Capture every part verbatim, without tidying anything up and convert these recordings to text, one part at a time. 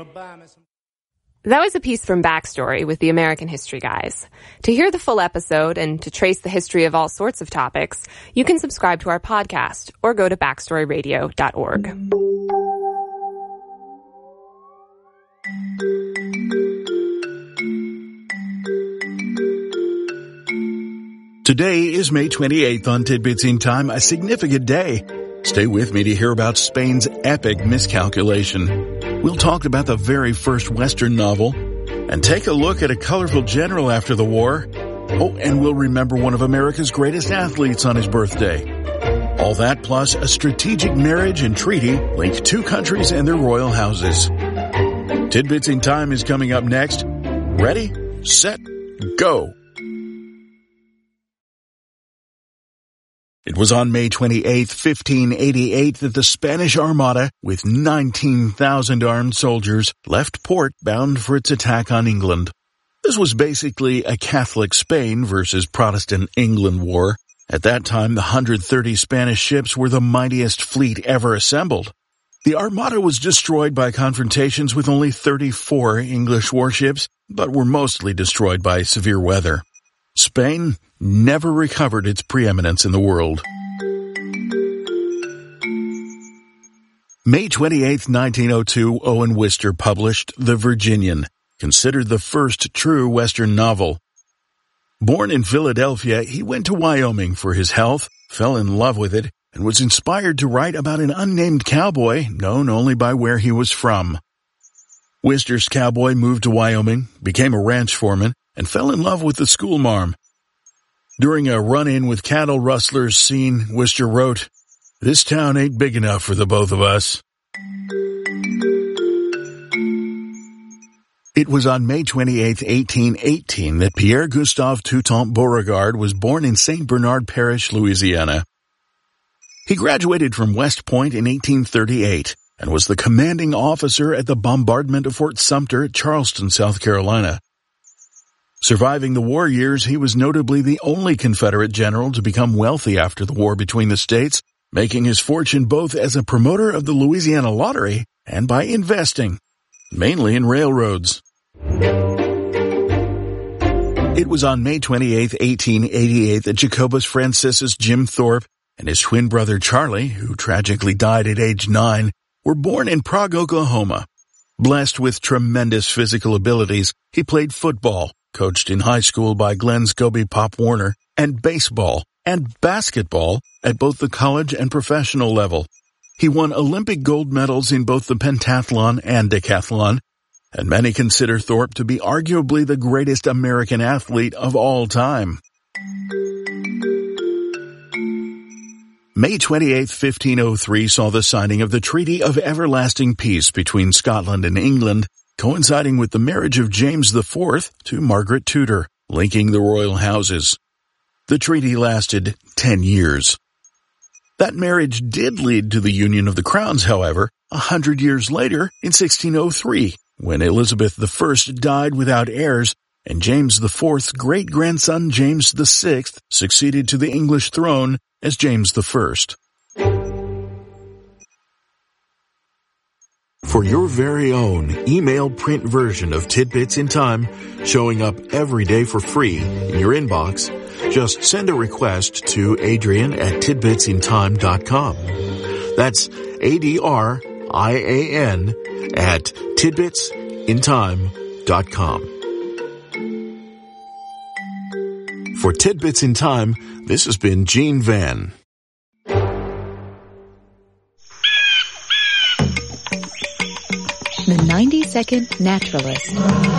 That was a piece from Backstory with the American History Guys. To hear the full episode and to trace the history of all sorts of topics, you can subscribe to our podcast or go to backstory radio dot org. Today is May twenty-eighth on Tidbits in Time, a significant day. Stay with me to hear about Spain's epic miscalculation. We'll talk about the very first Western novel and take a look at a colorful general after the war. Oh, and we'll remember one of America's greatest athletes on his birthday. All that plus a strategic marriage and treaty link two countries and their royal houses. Tidbits in Time is coming up next. Ready, set, go. It was on May twenty-eighth, fifteen eighty-eight that the Spanish Armada, with nineteen thousand armed soldiers, left port bound for its attack on England. This was basically a Catholic Spain versus Protestant England war. At that time, the one hundred thirty Spanish ships were the mightiest fleet ever assembled. The Armada was destroyed by confrontations with only thirty-four English warships, but were mostly destroyed by severe weather. Spain never recovered its preeminence in the world. May twenty-eighth, nineteen oh two, Owen Wister published The Virginian, considered the first true Western novel. Born in Philadelphia, he went to Wyoming for his health, fell in love with it, and was inspired to write about an unnamed cowboy known only by where he was from. Wister's cowboy moved to Wyoming, became a ranch foreman, and fell in love with the schoolmarm. During a run-in with cattle rustlers scene, Wister wrote, "This town ain't big enough for the both of us." It was on May twenty-eighth, eighteen eighteen that Pierre-Gustave Toutant Beauregard was born in Saint Bernard Parish, Louisiana. He graduated from West Point in eighteen thirty-eight and was the commanding officer at the bombardment of Fort Sumter at Charleston, South Carolina. Surviving the war years, he was notably the only Confederate general to become wealthy after the war between the states, making his fortune both as a promoter of the Louisiana Lottery and by investing, mainly in railroads. It was on May twenty-eighth, eighteen eighty-eight that Jacobus Franciscus Jim Thorpe and his twin brother Charlie, who tragically died at age nine, were born in Prague, Oklahoma. Blessed with tremendous physical abilities, he played football, coached in high school by Glenn Scobie Pop Warner, and baseball and basketball at both the college and professional level. He won Olympic gold medals in both the pentathlon and decathlon, and many consider Thorpe to be arguably the greatest American athlete of all time. May twenty-eighth, fifteen oh three saw the signing of the Treaty of Everlasting Peace between Scotland and England, coinciding with the marriage of James the Fourth to Margaret Tudor, linking the royal houses. The treaty lasted ten years. That marriage did lead to the union of the crowns, however, a hundred years later in sixteen oh three, when Elizabeth the First died without heirs, and James the Fourth's great-grandson James the Sixth succeeded to the English throne as James the First. For your very own email print version of Tidbits in Time, showing up every day for free in your inbox, just send a request to Adrian at tidbits in time dot com. That's A D R I A N at tidbits in time dot com. For Tidbits in Time, this has been Gene Van. The ninety-second Naturalist.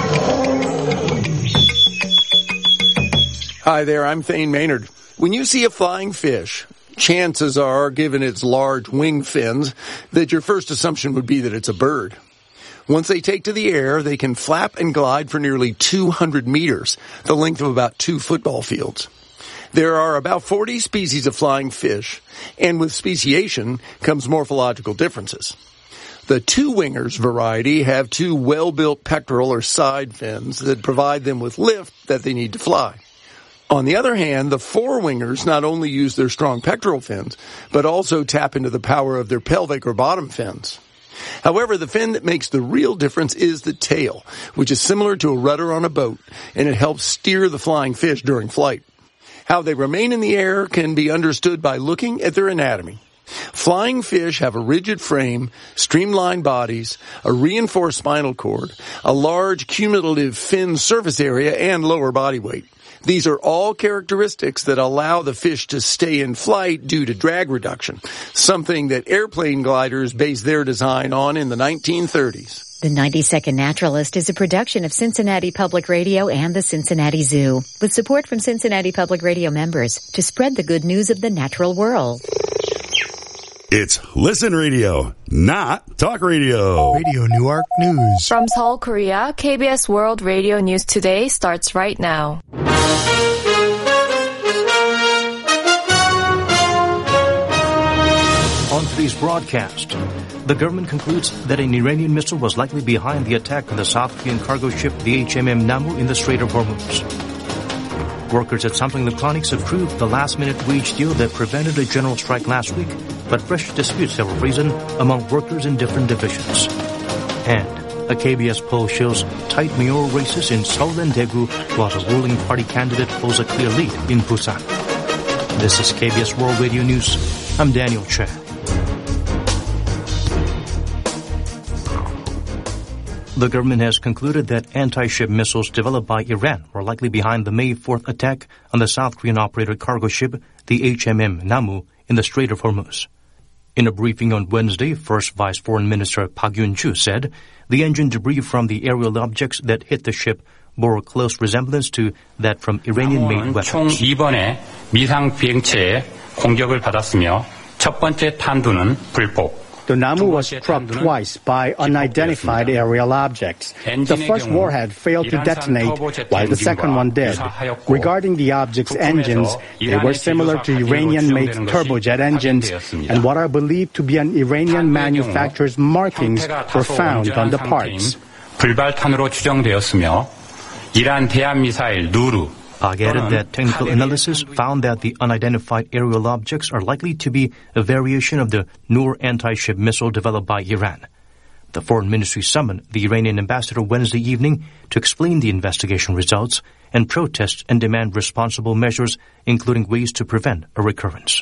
Hi there, I'm Thane Maynard. When you see a flying fish, chances are, given its large wing fins, that your first assumption would be that it's a bird. Once they take to the air, they can flap and glide for nearly two hundred meters, the length of about two football fields. There are about forty species of flying fish, and with speciation comes morphological differences. The two-wingers variety have two well-built pectoral or side fins that provide them with lift that they need to fly. On the other hand, the four-wingers not only use their strong pectoral fins, but also tap into the power of their pelvic or bottom fins. However, the fin that makes the real difference is the tail, which is similar to a rudder on a boat, and it helps steer the flying fish during flight. How they remain in the air can be understood by looking at their anatomy. Flying fish have a rigid frame, streamlined bodies, a reinforced spinal cord, a large cumulative fin surface area, and lower body weight. These are all characteristics that allow the fish to stay in flight due to drag reduction, something that airplane gliders based their design on in the nineteen thirties. The ninety second Naturalist is a production of Cincinnati Public Radio and the Cincinnati Zoo, with support from Cincinnati Public Radio members to spread the good news of the natural world. It's Listen Radio, not Talk Radio. Radio Newark News. From Seoul, Korea, K B S World Radio News Today starts right now. On today's broadcast, the government concludes that an Iranian missile was likely behind the attack on the South Korean cargo ship, the H M M Namu, in the Strait of Hormuz. Workers at Samsung Electronics approved the last-minute wage deal that prevented a general strike last week, but fresh disputes have arisen among workers in different divisions. And a K B S poll shows tight mayoral races in Seoul and Daegu, while the ruling party candidate holds a clear lead in Busan. This is K B S World Radio News. I'm Daniel Che. The government has concluded that anti-ship missiles developed by Iran were likely behind the May fourth attack on the South Korean-operated cargo ship, the H M M Namu, in the Strait of Hormuz. In a briefing on Wednesday, First Vice Foreign Minister Park Yun-chu said the engine debris from the aerial objects that hit the ship bore a close resemblance to that from Iranian-made weapons. 총 두 번의 미상 비행체의 공격을 받았으며 첫 번째 탄두는 불법. The Namu was struck twice by unidentified aerial objects. The first warhead failed to detonate, while the second one did. Regarding the object's engines, they were similar to Iranian-made turbojet engines, and what are believed to be an Iranian manufacturer's markings were found on the parts. 불발탄으로 추정되었으며 이란 대한미사일 누르 Park added that technical analysis found that the unidentified aerial objects are likely to be a variation of the Noor anti-ship missile developed by Iran. The foreign ministry summoned the Iranian ambassador Wednesday evening to explain the investigation results and protest and demand responsible measures, including ways to prevent a recurrence.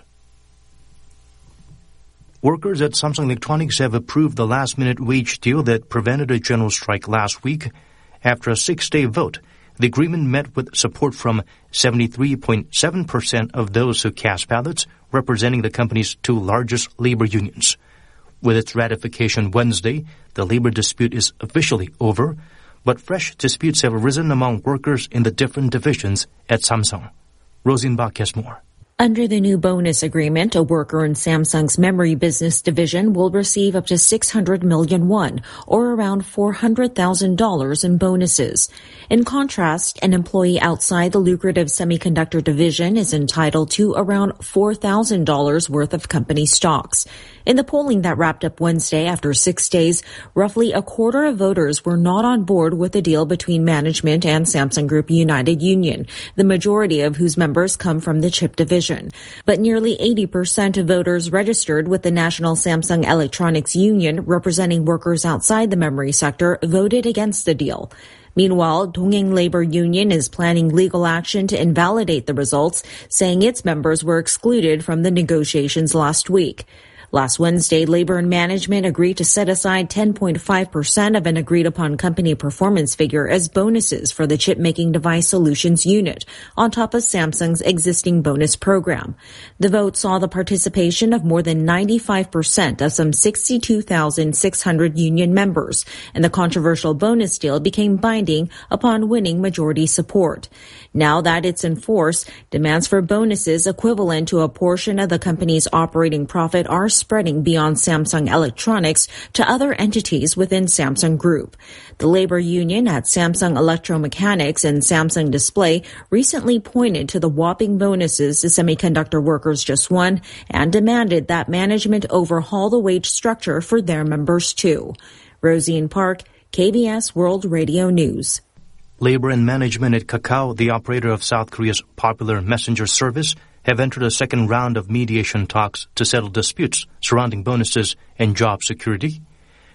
Workers at Samsung Electronics have approved the last-minute wage deal that prevented a general strike last week. After a six-day vote, the agreement met with support from seventy-three point seven percent of those who cast ballots, representing the company's two largest labor unions. With its ratification Wednesday, the labor dispute is officially over, but fresh disputes have arisen among workers in the different divisions at Samsung. Rosenbach has more. Under the new bonus agreement, a worker in Samsung's memory business division will receive up to six hundred million won, or around four hundred thousand dollars in bonuses. In contrast, an employee outside the lucrative semiconductor division is entitled to around four thousand dollars worth of company stocks. In the polling that wrapped up Wednesday after six days, roughly a quarter of voters were not on board with the deal between management and Samsung Group United Union, the majority of whose members come from the chip division. But nearly eighty percent of voters registered with the National Samsung Electronics Union, representing workers outside the memory sector, voted against the deal. Meanwhile, Dongyang Labor Union is planning legal action to invalidate the results, saying its members were excluded from the negotiations last week. Last Wednesday, Labor and Management agreed to set aside ten point five percent of an agreed-upon company performance figure as bonuses for the chip-making device solutions unit, on top of Samsung's existing bonus program. The vote saw the participation of more than ninety-five percent of some sixty-two thousand six hundred union members, and the controversial bonus deal became binding upon winning majority support. Now that it's in force, demands for bonuses equivalent to a portion of the company's operating profit are spreading beyond Samsung Electronics to other entities within Samsung Group. The labor union at Samsung Electromechanics and Samsung Display recently pointed to the whopping bonuses the semiconductor workers just won and demanded that management overhaul the wage structure for their members too. Rosine Park, K B S World Radio News. Labor and Management at Kakao, the operator of South Korea's popular messenger service, have entered a second round of mediation talks to settle disputes surrounding bonuses and job security.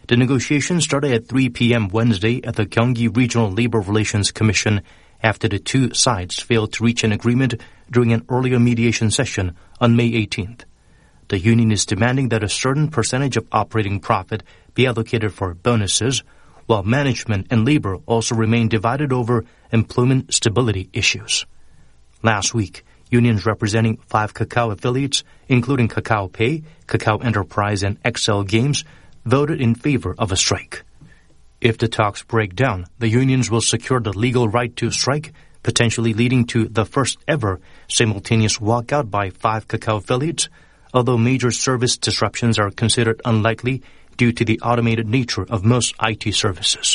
The negotiations started at three p.m. Wednesday at the Gyeonggi Regional Labor Relations Commission after the two sides failed to reach an agreement during an earlier mediation session on May eighteenth. The union is demanding that a certain percentage of operating profit be allocated for bonuses, while management and labor also remain divided over employment stability issues. Last week, unions representing five Kakao affiliates, including Kakao Pay, Kakao Enterprise, and X L Games, voted in favor of a strike. If the talks break down, the unions will secure the legal right to strike, potentially leading to the first ever simultaneous walkout by five Kakao affiliates, although major service disruptions are considered unlikely due to the automated nature of most I T services.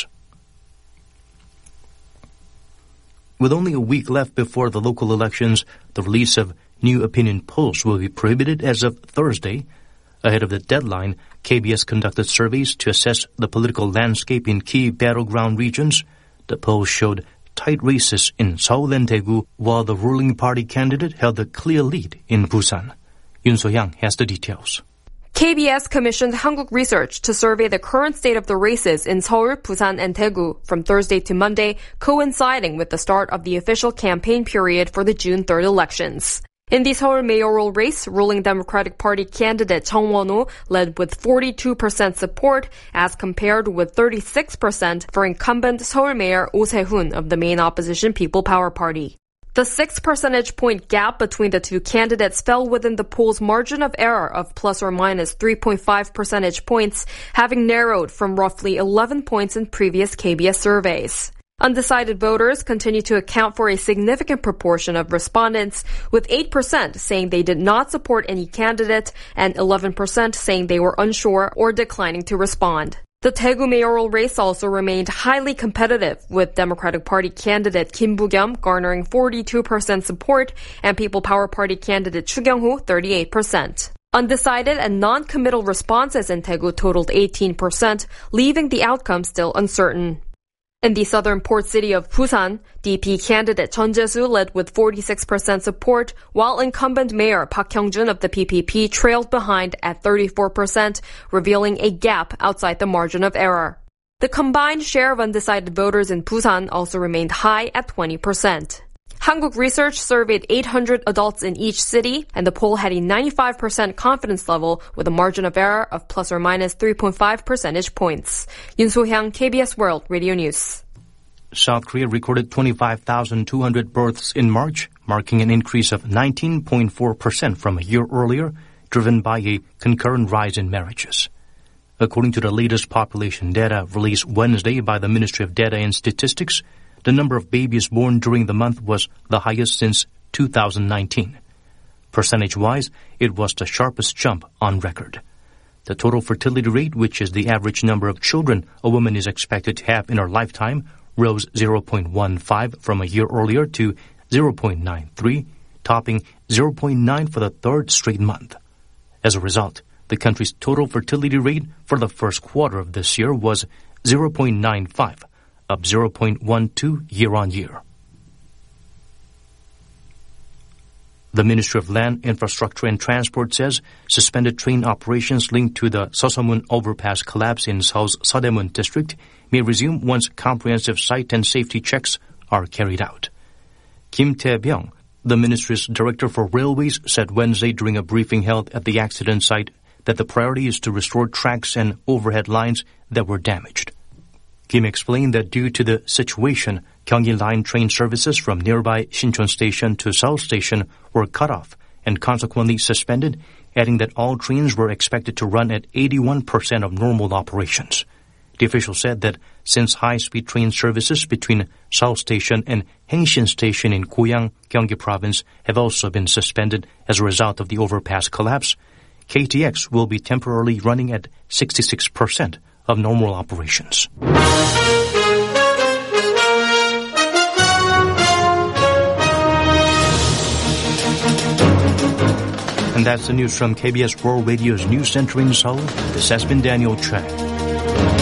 With only a week left before the local elections, the release of new opinion polls will be prohibited as of Thursday. Ahead of the deadline, K B S conducted surveys to assess the political landscape in key battleground regions. The polls showed tight races in Seoul and Daegu, while the ruling party candidate held a clear lead in Busan. Yoon So-young has the details. K B S commissioned Hankuk Research to survey the current state of the races in Seoul, Busan, and Daegu from Thursday to Monday, coinciding with the start of the official campaign period for the June third elections. In the Seoul mayoral race, ruling Democratic Party candidate Chung Won-ho led with forty-two percent support as compared with thirty-six percent for incumbent Seoul Mayor Oh Se-hoon of the main opposition People Power Party. The six percentage point gap between the two candidates fell within the poll's margin of error of plus or minus three point five percentage points, having narrowed from roughly eleven points in previous K B S surveys. Undecided voters continue to account for a significant proportion of respondents, with eight percent saying they did not support any candidate and eleven percent saying they were unsure or declining to respond. The Daegu mayoral race also remained highly competitive, with Democratic Party candidate Kim Bu-kyum garnering forty-two percent support and People Power Party candidate Chu Kyung-ho thirty-eight percent. Undecided and non-committal responses in Daegu totaled eighteen percent, leaving the outcome still uncertain. In the southern port city of Busan, D P candidate Chun Jae-soo led with forty-six percent support, while incumbent mayor Park Hyung-jun of the P P P trailed behind at thirty-four percent, revealing a gap outside the margin of error. The combined share of undecided voters in Busan also remained high at twenty percent. Hankuk Research surveyed eight hundred adults in each city, and the poll had a ninety-five percent confidence level with a margin of error of plus or minus three point five percentage points. Yoon So-hyung, K B S World Radio News. South Korea recorded twenty-five thousand two hundred births in March, marking an increase of nineteen point four percent from a year earlier, driven by a concurrent rise in marriages. According to the latest population data released Wednesday by the Ministry of Data and Statistics, the number of babies born during the month was the highest since two thousand nineteen. Percentage-wise, it was the sharpest jump on record. The total fertility rate, which is the average number of children a woman is expected to have in her lifetime, rose zero point one five from a year earlier to zero point nine three, topping zero point nine for the third straight month. As a result, the country's total fertility rate for the first quarter of this year was zero point nine five, up zero point one two year-on-year. The Ministry of Land, Infrastructure and Transport says suspended train operations linked to the Seosomun overpass collapse in Seoul's Seodaemun district may resume once comprehensive site and safety checks are carried out. Kim Tae-byung, the ministry's director for railways, said Wednesday during a briefing held at the accident site that the priority is to restore tracks and overhead lines that were damaged. Kim explained that due to the situation, Gyeonggi Line train services from nearby Sinchon Station to Seoul Station were cut off and consequently suspended, adding that all trains were expected to run at eighty-one percent of normal operations. The official said that since high-speed train services between Seoul Station and Hangshin Station in Goyang, Gyeonggi Province have also been suspended as a result of the overpass collapse, K T X will be temporarily running at sixty-six percent of normal operations. And that's the news from K B S World Radio's News Center in Seoul. This has been Daniel Chang.